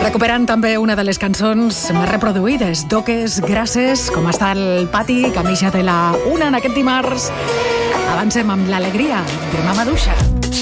Recuperant també una de les cançons més reproduïdes, Doques Grasses, com està el pati, camisa de la una en aquest dimarts. Avancem amb l'alegria de Mama Duixa.